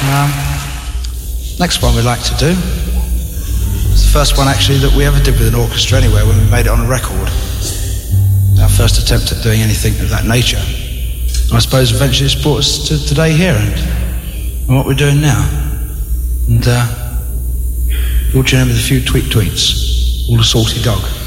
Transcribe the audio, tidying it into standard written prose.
Next one we'd like to do. It's the first one actually that we ever did with an orchestra anyway, when we made it on a record. Our first attempt at doing anything of that nature. And I suppose eventually it's brought us to today here and what we're doing now. And we'll tune in with a few tweets. All the Salty Dog.